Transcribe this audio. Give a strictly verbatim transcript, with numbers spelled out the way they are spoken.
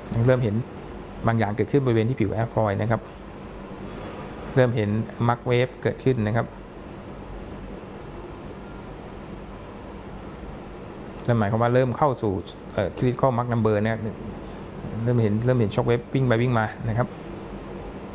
เริ่มเห็นบางอย่างเกิดขึ้นบริเวณที่ผิวแอร์ฟอยล์นะครับเริ่มเห็นมาร์กเวฟเกิดขึ้นนะครับนั่นหมายความว่าเริ่มเข้าสู่คริติคอลมาร์กนัมเบอร์เนี่ยเริ่มเห็นเริ่มเห็นช็อคเวฟวิ่งไปวิ่งมานะครับ